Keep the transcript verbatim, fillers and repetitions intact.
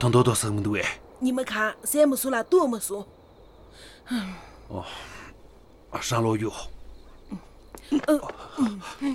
疼多多什么的喂？ 你们看，谁么说了多么说？ 哦，上楼有。 嗯嗯。